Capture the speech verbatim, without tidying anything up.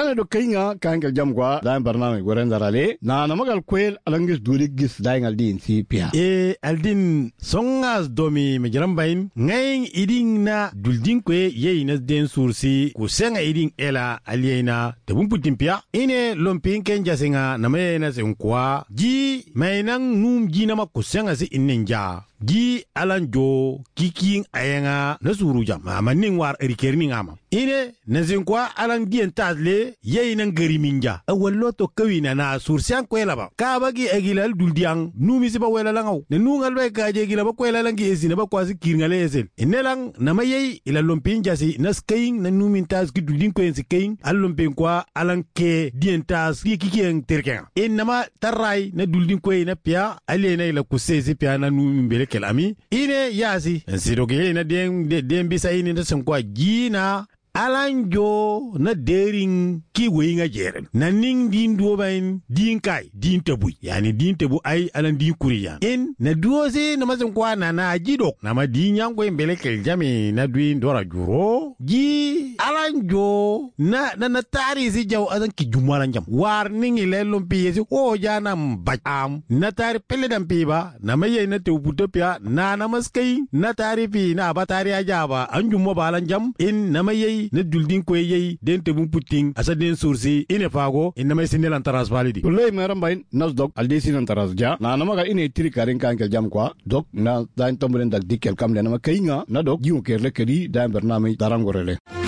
ana do kainga kangal jam kwa da barnamij goren darale na namagal kwel alangis dulik gis daingal din si pia e aldin songas domi mejarambain ngain iding na duldin kwe ye ina den sursi ku senga iding ela aliena te bumputin pia ine lompin ken jasinga na me na sen kwa ji mainang num ji na ma ku senga si inninja gi alanjo kiking ayenga na suru jam ma ning war erikerni ngama ine nazin kwa alan dien tadle yey nan gari minja awallo to kawina na sursian ko elaba ka bagi egilal duldiang numi siba wela langaw ne nungal be ka je gila ba ko ela langi esina ba kwasi kirngale esel inelang na mayey ila lompin jasi na skayin na numin tas ki duldin ko ensi kayin allompin kwa alan ke dien tas ki kikien terken inama tarai na duldin ko na pia alena ila kusese pia na numin bele kelami ine yasi nsidoge na den den bisa ini na sankwa gina alanjo na dering ki wenga jeren na ning din duobain din kai din tabu yani din tabu ai alan din kuriya in na duose na mazan kwa na na jidok na ma din yango mbele kel jami na duin dora juro ji alanjo na na na tari si jaw azan ki jumala jam war ning ile lompi yesi o jana mbam na tari pele dam piba na maye na te ubutopia na na maskai na tari pi na ba tari ajaba anjumo balan jam in na maye na duldin ko yey den te bum puting asa den sursi ine fago in may sinel antaras validi ulay meram bain nas dok aldi sin antaras ja na namaga ine tiri karin kan kel jam kwa dok na dain tomren dak dikel kam le na kainga na dok jiu kerle kedi da bernamij darangorele